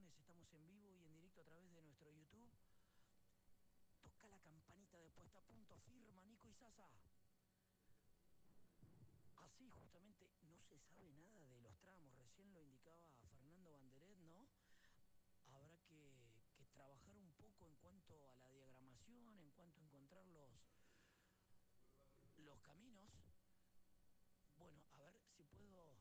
Campeones, estamos en vivo y en directo a través de nuestro YouTube. Toca la campanita de puesta a punto, firma Nico y Sasa. Así justamente no se sabe nada de los tramos, recién lo indicaba Fernando Banderet, ¿no? Habrá que trabajar un poco en cuanto a la diagramación, en cuanto a encontrar los caminos. Bueno, a ver si puedo...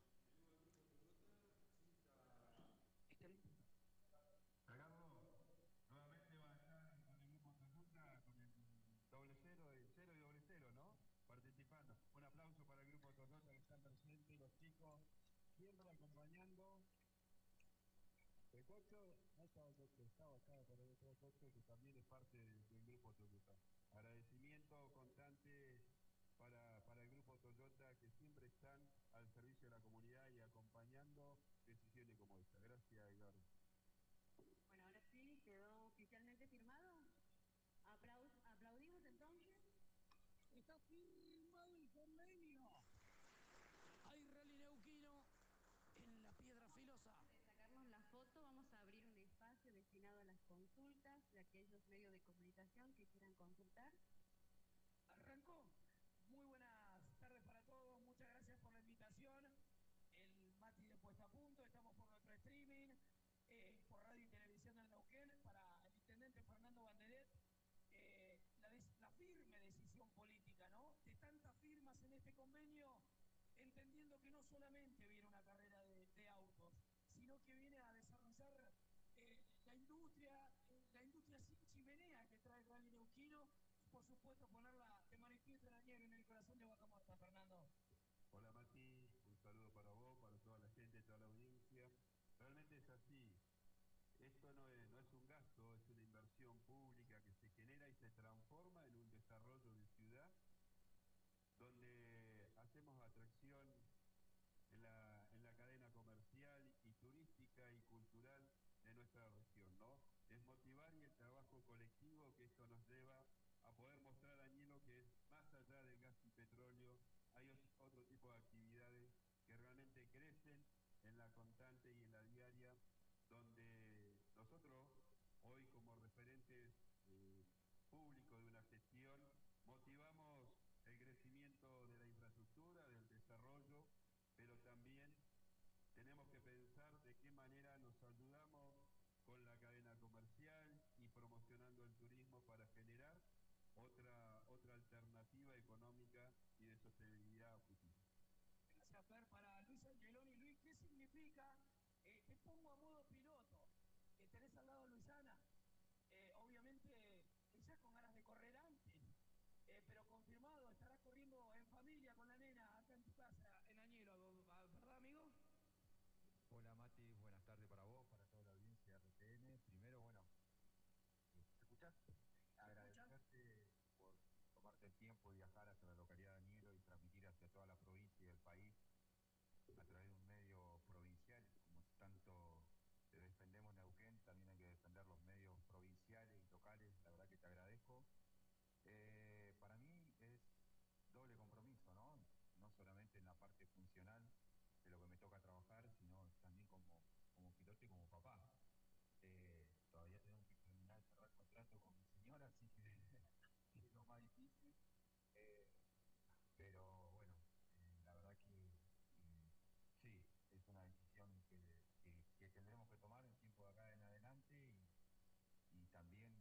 Ricardo, nuevamente va a estar con el grupo Toyota, con el doble cero, el cero y doble cero, ¿no? Participando. Un aplauso para el grupo Toyota que están presentes, los chicos, siempre acompañando. El cocho, no estaba el cocho, estaba por el otro cocho que también es parte del grupo Toyota. Agradecimiento constante para el grupo Toyota que siempre están al servicio de la comunidad y acompañando decisiones como esta. Gracias, Edgar. Bueno, ahora sí, quedó oficialmente firmado. Aplaudimos entonces. Está firmado el convenio. Hay Rally Neuquino en la Piedra Filosa. Antes de sacarnos la foto, vamos a abrir un espacio destinado a las consultas de aquellos medios de comunicación que quieran consultar. Arrancó. Muy buenas tardes para todos, muchas gracias por la invitación. El Mati de Puesta a Punto, estamos por nuestro streaming, por Radio y Televisión del Neuquén, para el intendente Fernando Banderet. La firme decisión política, ¿no? De tantas firmas en este convenio, entendiendo que no solamente viene una carrera de autos, sino que viene a desarrollar la industria sin chimenea que trae el Rally Neuquino, y por supuesto ponerla de manifiesto en Añero, en el corazón de Vaca Muerta. Fernando. Hola Mati, un saludo para vos, para toda la gente, toda la audiencia. Realmente es así. Esto no es un gasto, es una inversión pública que se genera y se transforma en un desarrollo de ciudad donde hacemos atracción en la cadena comercial y turística y cultural de nuestra región, ¿no? Es motivar y el trabajo colectivo que esto nos lleva a poder mostrar a Añelo que es más allá del gas y petróleo, hay otro tipo de actividades que realmente crecen en la constante y en la diaria, donde nosotros hoy como referentes públicos de una gestión motivamos el crecimiento de la infraestructura, del desarrollo, pero también tenemos que pensar de qué manera nos ayudamos con la cadena comercial y promocionando el turismo para generar otra alternativa económica y de sostenibilidad futura. Gracias, Fer. Para Luis Angeloni. Luis, ¿qué significa? Te pongo a modo piloto. Tenés al lado a Luisana. Obviamente, ella con ganas de correr antes. Pero confirmado, estarás corriendo en familia con la nena acá en tu casa, en Añelo, ¿verdad, amigo? Hola Mati, buenas tardes para vos, para toda la audiencia de RTN. Primero, bueno, ¿te escuchás? Agradecerte por tomarte el tiempo de viajar hacia la localidad de Añelo y transmitir hacia toda la provincia y el país a través de un medio provincial, como tanto defendemos Neuquén, también hay que defender los medios provinciales y locales. La verdad que te agradezco. Para mí es doble compromiso, ¿no? No solamente en la parte funcional de lo que me toca trabajar, sino también como piloto y como papá. Todavía tengo que terminar de cerrar contrato con mi señora, así que es lo más difícil. Pero bueno, la verdad que sí, es una decisión que tendremos que tomar en tiempo de acá en adelante y también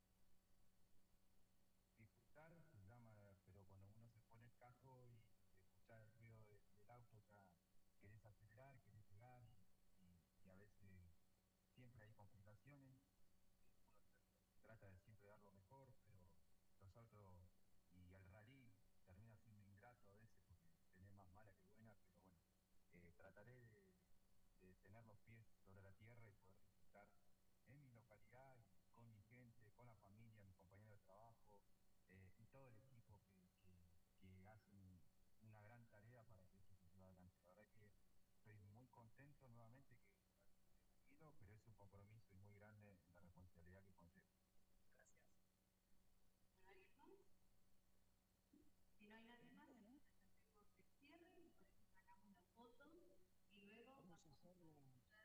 disfrutar, se llama, pero cuando uno se pone el casco y escucha el ruido del auto ya querés acelerar, querés llegar y a veces siempre hay complicaciones. Uno trata de siempre dar lo mejor, pero los autos y el rally termina siendo ingrato a veces porque tenés más mala que buena, pero bueno, trataré